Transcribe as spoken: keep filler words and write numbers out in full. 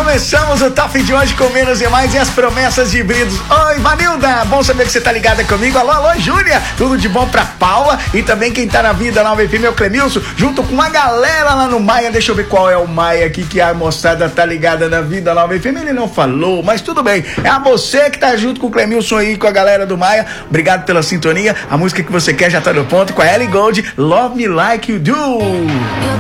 Começamos o Top de hoje com menos e mais e as promessas de brindes. Oi, Vanilda, bom saber que você tá ligada comigo. Alô, alô, Júlia, tudo de bom pra Paula e também quem tá na Vida Nova F M é o Clemilson, junto com a galera lá no Maia. Deixa eu ver qual é o Maia aqui que a moçada tá ligada na Vida Nova F M. Ele não falou, mas tudo bem. É a você que tá junto com o Clemilson aí, com a galera do Maia. Obrigado pela sintonia. A música que você quer já tá no ponto com a Ellie Gold, Love Me Like You Do.